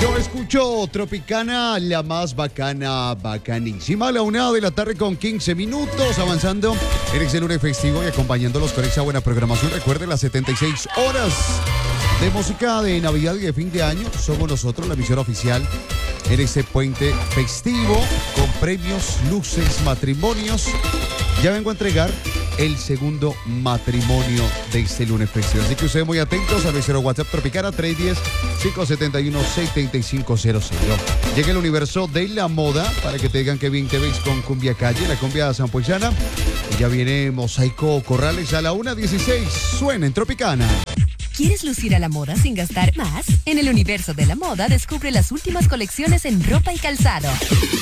Yo escucho Tropicana, la más bacana, bacanísima. A la 1:00 con 15 minutos, avanzando en este lunes festivo y acompañándolos con esa buena programación. Recuerden las 76 horas de música de Navidad y de fin de año. Somos nosotros, la emisora oficial, en este puente festivo, con premios, luces, matrimonios. Ya vengo a entregar el segundo matrimonio de este lunes festivo. Así que ustedes muy atentos a nuestro WhatsApp Tropicana 310-571-7500. Llega el universo de la moda para que te digan que bien te ves con Cumbia Calle, la cumbia zampuesana. Y ya viene Mosaico Corrales a la 1:16. Suena en Tropicana. ¿Quieres lucir a la moda sin gastar más? En el universo de la moda descubre las últimas colecciones en ropa y calzado.